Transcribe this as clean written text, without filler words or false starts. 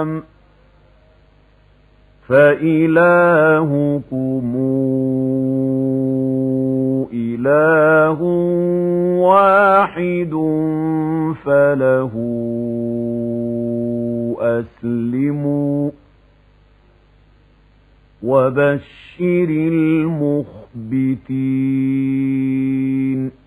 الأنعام فإلهكم إله واحد فله أسلموا وبشر المخبتين